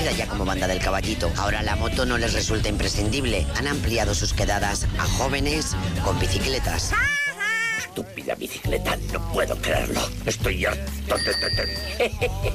reconocida ya como Banda del Caballito. Ahora la moto no les resulta imprescindible. Han ampliado sus quedadas a jóvenes con bicicletas. Estúpida bicicleta, no puedo creerlo. Estoy harto de...